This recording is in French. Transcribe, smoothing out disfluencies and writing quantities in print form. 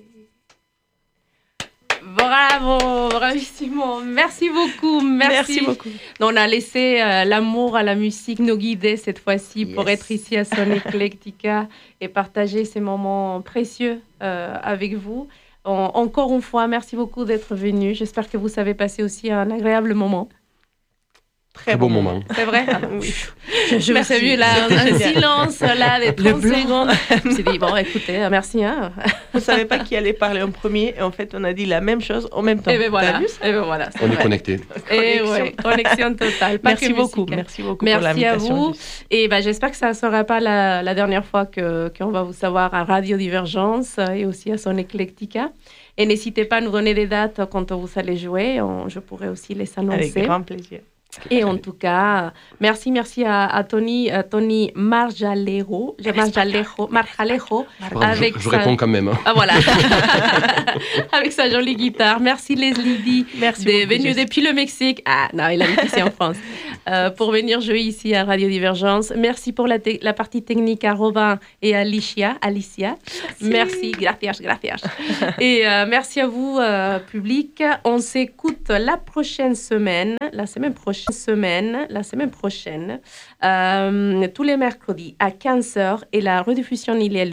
Bravo, bravissimo. Merci beaucoup. Merci beaucoup. On a laissé l'amour à la musique nous guider cette fois-ci pour être ici à Son Eclectica et partager ces moments précieux avec vous. Encore une fois, merci beaucoup d'être venu. J'espère que vous avez passé aussi un agréable moment. Très beau moment. C'est vrai? Oui. Je me suis vu là, un silence là, des 30 secondes. Je me suis dit, bon, écoutez, merci. Hein. On ne savait pas qui allait parler en premier et en fait, on a dit la même chose en même temps. Et bien voilà. On est connectés. Et ouais, connexion totale. Merci beaucoup. Merci beaucoup pour l'invitation. À vous. Et j'espère que ça ne sera pas la dernière fois qu'on va vous savoir à Radio Divergence et aussi à Son Eclectica. Et n'hésitez pas à nous donner des dates quand vous allez jouer. Je pourrai aussi les annoncer. Avec grand plaisir. Et en tout cas, merci à Tony Marjalejo. Je réponds quand même. Hein. Ah voilà, avec sa jolie guitare. Merci Leslie D. Merci venue depuis le Mexique. Ah non, il habite ici en France. Pour venir jouer ici à Radio Divergence. Merci pour la partie technique à Robin et à Alicia. Merci, gracias. Et merci à vous, public. On s'écoute la semaine prochaine, tous les mercredis à 15h et la rediffusion il est